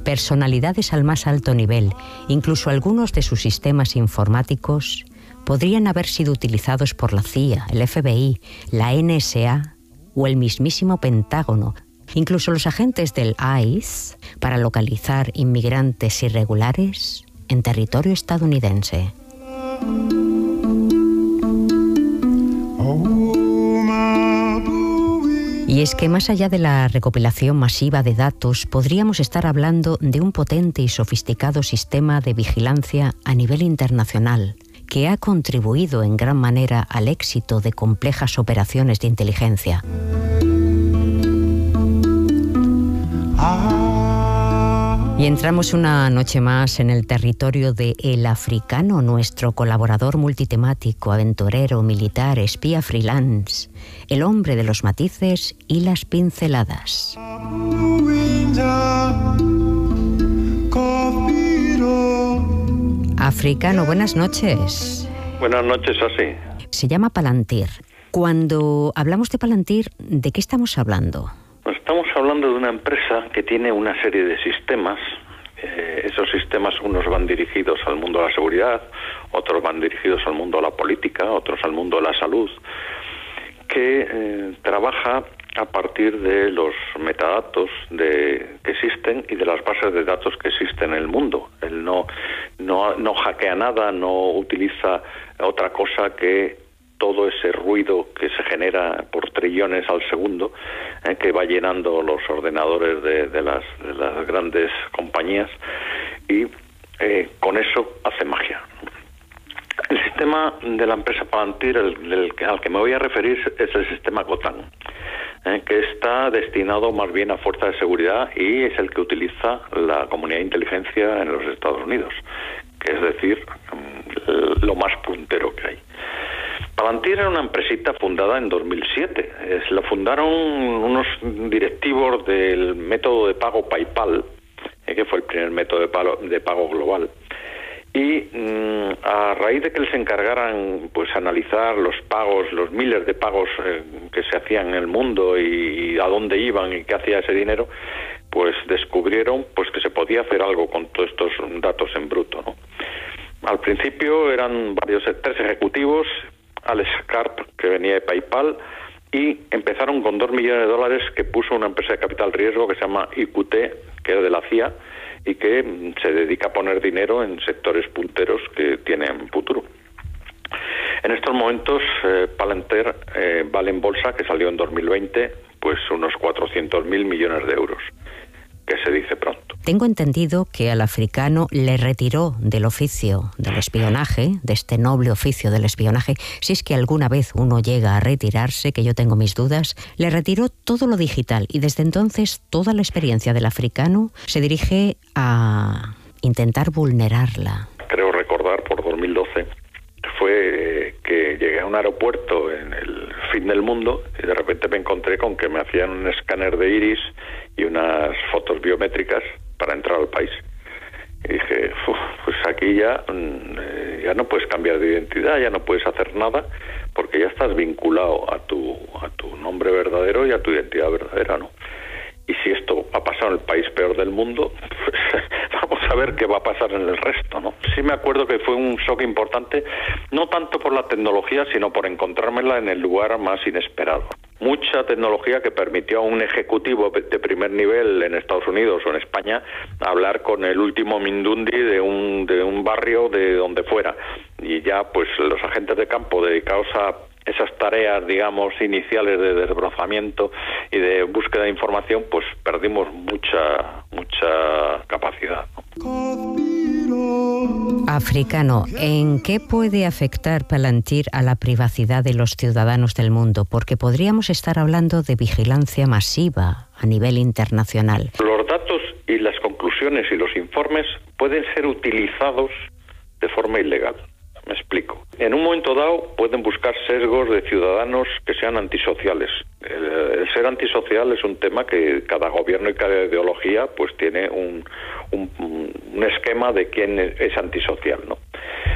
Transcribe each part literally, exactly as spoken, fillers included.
personalidades al más alto nivel, incluso algunos de sus sistemas informáticos, podrían haber sido utilizados por la C I A, el F B I, la N S A o el mismísimo Pentágono, incluso los agentes del I C E, para localizar inmigrantes irregulares en territorio estadounidense. Y es que más allá de la recopilación masiva de datos, podríamos estar hablando de un potente y sofisticado sistema de vigilancia a nivel internacional, que ha contribuido en gran manera al éxito de complejas operaciones de inteligencia. Y entramos una noche más en el territorio de El Africano, nuestro colaborador multitemático, aventurero, militar, espía freelance, el hombre de los matices y las pinceladas. Africano, buenas noches. Buenas noches, así. Se llama Palantir. Cuando hablamos de Palantir, ¿de qué estamos hablando? Estamos hablando de una empresa que tiene una serie de sistemas. Eh, esos sistemas, unos van dirigidos al mundo de la seguridad, otros van dirigidos al mundo de la política, otros al mundo de la salud, que eh, trabaja a partir de los metadatos de, que existen y de las bases de datos que existen en el mundo. Él no, no, no hackea nada, no utiliza otra cosa que todo ese ruido que se genera por trillones al segundo, eh, que va llenando los ordenadores de, de, las, de las grandes compañías, y eh, con eso hace magia. El sistema de la empresa Palantir, el, el, al que me voy a referir, es el sistema GOTAN, eh, que está destinado más bien a fuerzas de seguridad y es el que utiliza la comunidad de inteligencia en los Estados Unidos, que es decir, lo más puntero que hay. Palantir era una empresita fundada en dos mil siete. Es, la fundaron unos directivos del método de pago PayPal, eh, que fue el primer método de pago, de pago global. Y mmm, a raíz de que les encargaran pues analizar los pagos, los miles de pagos eh, que se hacían en el mundo y, y a dónde iban y qué hacía ese dinero, pues descubrieron pues que se podía hacer algo con todos estos datos en bruto, ¿no? Al principio eran varios tres ejecutivos, Alex Karp, que venía de PayPal, y empezaron con dos millones de dólares que puso una empresa de capital riesgo que se llama I Q T, que es de la C I A, y que se dedica a poner dinero en sectores punteros que tienen futuro. En estos momentos, eh, Palantir eh, vale en bolsa, que salió en dos mil veinte, pues unos cuatrocientos mil millones de euros, que se dice pronto. Tengo entendido que al africano le retiró del oficio del espionaje, de este noble oficio del espionaje, si es que alguna vez uno llega a retirarse, que yo tengo mis dudas, le retiró todo lo digital y desde entonces toda la experiencia del africano se dirige a intentar vulnerarla. Creo recordar por dos mil doce fue que llegué a un aeropuerto en el fin del mundo y de repente me encontré con que me hacían un escáner de iris y unas fotos biométricas para entrar al país. Y dije, pues aquí ya, ya no puedes cambiar de identidad, ya no puedes hacer nada, porque ya estás vinculado a tu, a tu nombre verdadero y a tu identidad verdadera, ¿no? Y si esto ha pasado en el país peor del mundo, pues vamos a ver qué va a pasar en el resto, ¿no? Sí me acuerdo que fue un shock importante, no tanto por la tecnología, sino por encontrármela en el lugar más inesperado. Mucha tecnología que permitió a un ejecutivo de primer nivel en Estados Unidos o en España hablar con el último mindundi de un, de un barrio de donde fuera. Y ya, pues, los agentes de campo dedicados a esas tareas, digamos, iniciales de desbrozamiento y de búsqueda de información, pues perdimos mucha mucha capacidad, ¿no? Africano, ¿en qué puede afectar Palantir a la privacidad de los ciudadanos del mundo? Porque podríamos estar hablando de vigilancia masiva a nivel internacional. Los datos y las conclusiones y los informes pueden ser utilizados de forma ilegal. Me explico. En un momento dado pueden buscar sesgos de ciudadanos que sean antisociales. El, el ser antisocial es un tema que cada gobierno y cada ideología pues tiene un, un, un esquema de quién es antisocial, ¿no?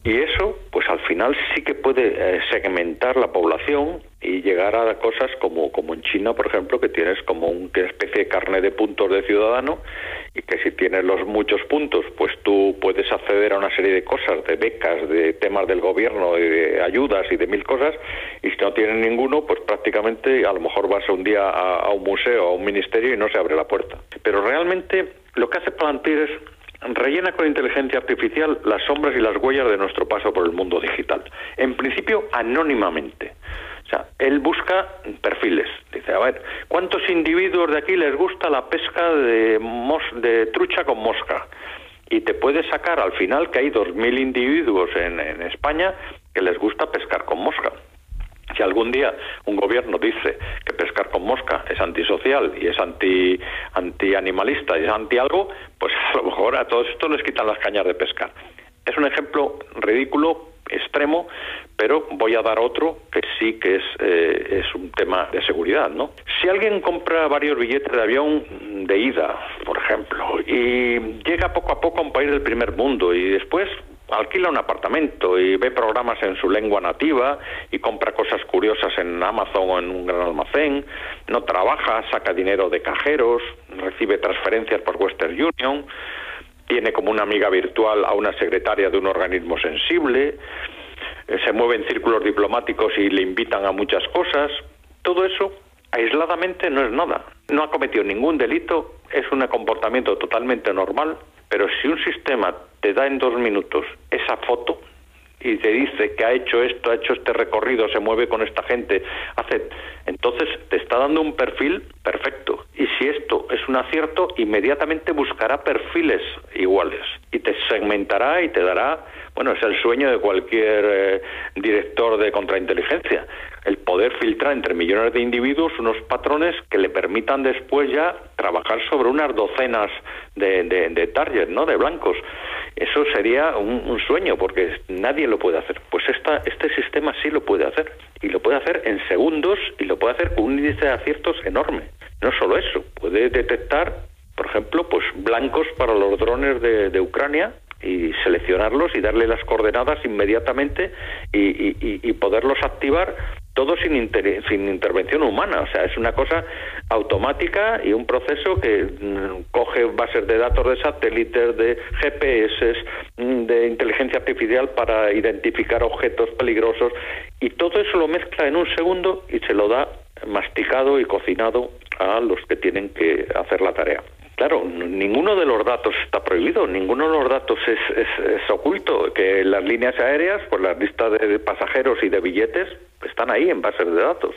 Y eso, pues al final sí que puede eh, segmentar la población y llegar a cosas como, como en China, por ejemplo, que tienes como una especie de carnet de puntos de ciudadano, y que si tienes los muchos puntos, pues tú puedes acceder a una serie de cosas, de becas, de temas del gobierno, de ayudas y de mil cosas, y si no tienes ninguno, pues prácticamente a lo mejor vas un día a, a un museo, a un ministerio y no se abre la puerta. Pero realmente lo que hace Palantir es rellena con inteligencia artificial las sombras y las huellas de nuestro paso por el mundo digital. En principio, anónimamente. O sea, él busca perfiles. Dice, a ver, ¿cuántos individuos de aquí les gusta la pesca de, mos de trucha con mosca? Y te puede sacar al final que hay dos mil individuos en, en España que les gusta pescar con mosca. Si algún día un gobierno dice que pescar con mosca es antisocial y es anti antianimalista y es anti algo, pues a lo mejor a todos estos les quitan las cañas de pescar. Es un ejemplo ridículo, extremo, pero voy a dar otro que sí que es, eh, es un tema de seguridad, ¿no? Si alguien compra varios billetes de avión de ida, por ejemplo, y llega poco a poco a un país del primer mundo y después alquila un apartamento y ve programas en su lengua nativa y compra cosas curiosas en Amazon o en un gran almacén, no trabaja, saca dinero de cajeros, recibe transferencias por Western Union, tiene como una amiga virtual a una secretaria de un organismo sensible, se mueve en círculos diplomáticos y le invitan a muchas cosas. Todo eso aisladamente no es nada, no ha cometido ningún delito, es un comportamiento totalmente normal. Pero si un sistema te da en dos minutos esa foto y te dice que ha hecho esto, ha hecho este recorrido, se mueve con esta gente, hace, entonces te está dando un perfil perfecto. Y si esto es un acierto, inmediatamente buscará perfiles iguales y te segmentará y te dará, bueno, es el sueño de cualquier eh, director de contrainteligencia, el poder filtrar entre millones de individuos unos patrones que le permitan después ya trabajar sobre unas docenas de, de, de targets, ¿no?, de blancos. Eso sería un, un sueño, porque nadie lo puede hacer. Pues esta, este sistema sí lo puede hacer, y lo puede hacer en segundos, y lo puede hacer con un índice de aciertos enorme. No solo eso, puede detectar, por ejemplo, pues blancos para los drones de, de Ucrania, y seleccionarlos y darle las coordenadas inmediatamente y, y, y poderlos activar todo sin, inter, sin intervención humana. O sea, es una cosa automática y un proceso que mm, coge bases de datos de satélites, de G P S, mm, de inteligencia artificial para identificar objetos peligrosos, y todo eso lo mezcla en un segundo y se lo da masticado y cocinado a los que tienen que hacer la tarea. Claro, ninguno de los datos está prohibido, ninguno de los datos es, es, es oculto, que las líneas aéreas, pues las listas de pasajeros y de billetes están ahí en bases de datos.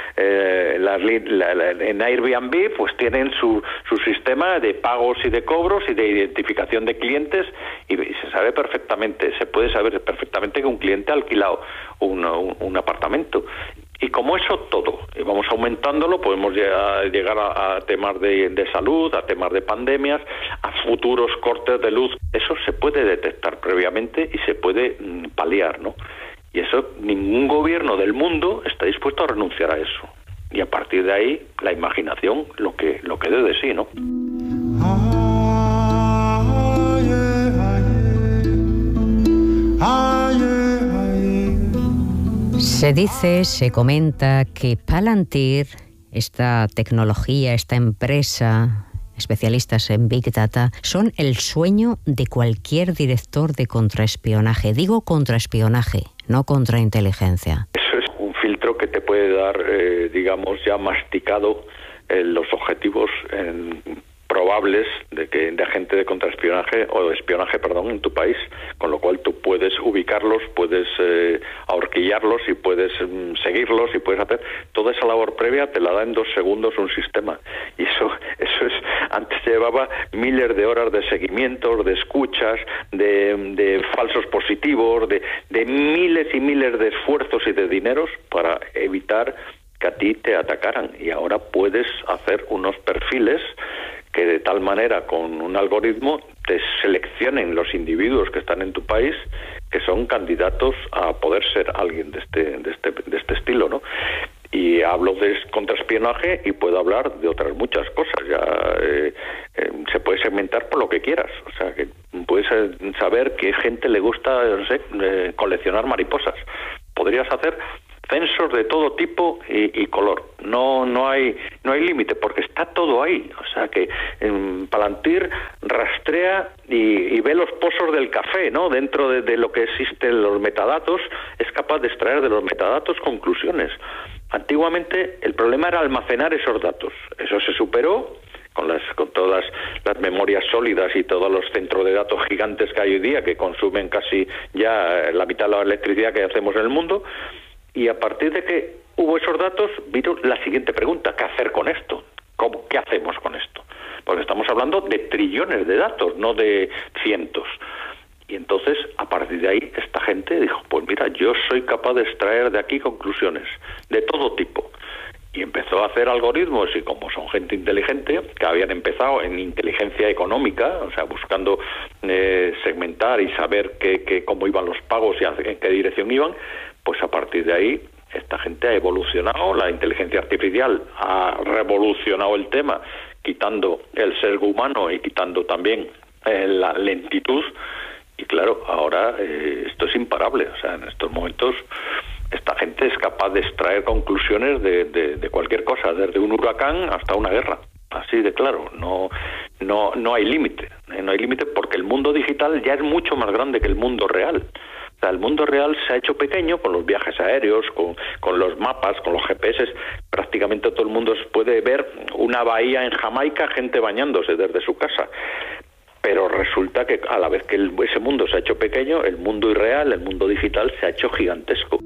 Eh, las, la, la, en Airbnb pues tienen su, su sistema de pagos y de cobros y de identificación de clientes, y, y se sabe perfectamente, se puede saber perfectamente que un cliente ha alquilado un, un, un apartamento. Y como eso todo, y vamos aumentándolo, podemos llegar, llegar a, a temas de, de salud, a temas de pandemias, a futuros cortes de luz. Eso se puede detectar previamente y se puede mm, paliar, ¿no? Y eso, ningún gobierno del mundo está dispuesto a renunciar a eso. Y a partir de ahí, la imaginación, lo que, lo que dé de sí, ¿no? Se dice, se comenta que Palantir, esta tecnología, esta empresa, especialistas en Big Data, son el sueño de cualquier director de contraespionaje. Digo contraespionaje, no contrainteligencia. Eso es un filtro que te puede dar, eh, digamos, ya masticado eh, los objetivos en probables de que de agente de contraespionaje o de espionaje, perdón, en tu país, con lo cual tú puedes ubicarlos, puedes eh, ahorquillarlos y puedes mm, seguirlos y puedes hacer toda esa labor previa, te la da en dos segundos un sistema. Y eso eso es, antes llevaba miles de horas de seguimientos, de escuchas, de, de falsos positivos, de, de miles y miles de esfuerzos y de dineros para evitar que a ti te atacaran. Y ahora puedes hacer unos perfiles que de tal manera con un algoritmo te seleccionen los individuos que están en tu país que son candidatos a poder ser alguien de este de este de este estilo, ¿no? Y hablo de contraespionaje y puedo hablar de otras muchas cosas. Ya eh, eh, se puede segmentar por lo que quieras, o sea que puedes saber qué gente le gusta, no sé, eh, coleccionar mariposas. Podrías hacer censos de todo tipo y, y color. No no hay no hay límite porque está todo ahí. O sea que eh, Palantir rastrea y, y ve los pozos del café, ¿no? Dentro de, de lo que existen los metadatos, es capaz de extraer de los metadatos conclusiones. Antiguamente el problema era almacenar esos datos. Eso se superó con las con todas las memorias sólidas y todos los centros de datos gigantes que hay hoy día, que consumen casi ya la mitad de la electricidad que hacemos en el mundo. Y a partir de que hubo esos datos, vino la siguiente pregunta: ¿qué hacer con esto? ¿Cómo, ¿Qué hacemos con esto? Porque estamos hablando de trillones de datos, no de cientos. Y entonces, a partir de ahí, esta gente dijo, pues mira, yo soy capaz de extraer de aquí conclusiones de todo tipo. Y empezó a hacer algoritmos, y como son gente inteligente, que habían empezado en inteligencia económica, o sea, buscando eh, segmentar y saber qué, qué, cómo iban los pagos y en qué dirección iban, pues a partir de ahí esta gente ha evolucionado, la inteligencia artificial ha revolucionado el tema, quitando el ser humano y quitando también eh, la lentitud, y claro, ahora eh, esto es imparable. O sea, en estos momentos esta gente es capaz de extraer conclusiones de, de, de cualquier cosa, desde un huracán hasta una guerra. Así de claro, no no no hay límite, ¿eh? No hay límite porque el mundo digital ya es mucho más grande que el mundo real. O sea, el mundo real se ha hecho pequeño con los viajes aéreos, con, con los mapas, con los G P S. Prácticamente todo el mundo puede ver una bahía en Jamaica, gente bañándose desde su casa. Pero resulta que a la vez que el, ese mundo se ha hecho pequeño, el mundo irreal, el mundo digital se ha hecho gigantesco.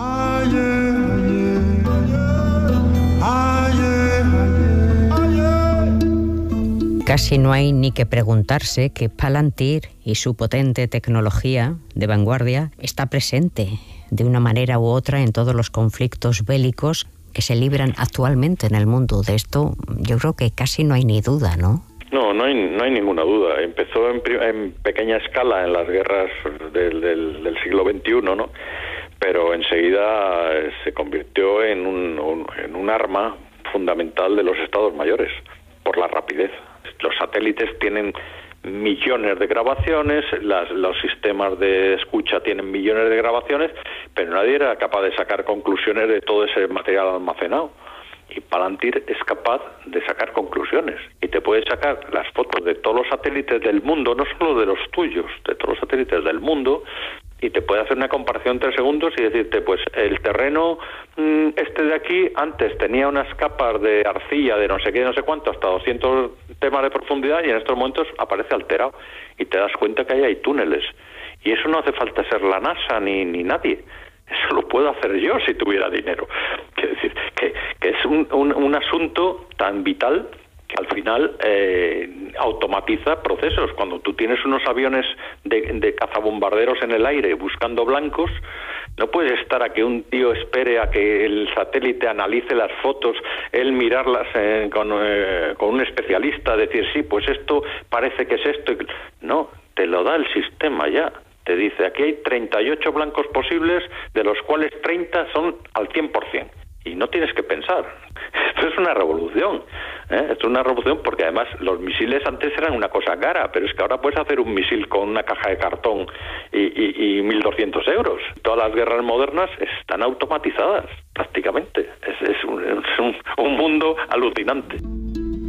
Casi no hay ni que preguntarse que Palantir y su potente tecnología de vanguardia está presente de una manera u otra en todos los conflictos bélicos que se libran actualmente en el mundo. De esto yo creo que casi no hay ni duda, ¿no? No, no hay, no hay ninguna duda. Empezó en, en pequeña escala en las guerras del, del, del siglo veintiuno, ¿no? Pero enseguida se convirtió en un, un, en un arma fundamental de los estados mayores, por la rapidez. Los satélites tienen millones de grabaciones, las, los sistemas de escucha tienen millones de grabaciones, pero nadie era capaz de sacar conclusiones de todo ese material almacenado. Y Palantir es capaz de sacar conclusiones y te puede sacar las fotos de todos los satélites del mundo, no solo de los tuyos, de todos los satélites del mundo, y te puede hacer una comparación en tres segundos y decirte, pues el terreno mmm, este de aquí antes tenía unas capas de arcilla de no sé qué, no sé cuánto, hasta doscientos temas de profundidad, y en estos momentos aparece alterado y te das cuenta que ahí hay túneles. Y eso no hace falta ser la NASA ni, ni nadie. Eso lo puedo hacer yo si tuviera dinero. Quiero decir, que, que es un, un, un asunto tan vital que al final eh, automatiza procesos. Cuando tú tienes unos aviones de, de cazabombarderos en el aire buscando blancos, no puedes estar a que un tío espere a que el satélite analice las fotos, él mirarlas eh, con, eh, con un especialista, decir, sí, pues esto parece que es esto. No, te lo da el sistema ya. Te dice, aquí hay treinta y ocho blancos posibles, de los cuales treinta son al cien por ciento. Y no tienes que pensar. Esto es una revolución. ¿eh? Esto es una revolución porque además los misiles antes eran una cosa cara, pero es que ahora puedes hacer un misil con una caja de cartón y, y, y mil doscientos euros. Todas las guerras modernas están automatizadas, prácticamente. Es, es, un, es un, un mundo alucinante.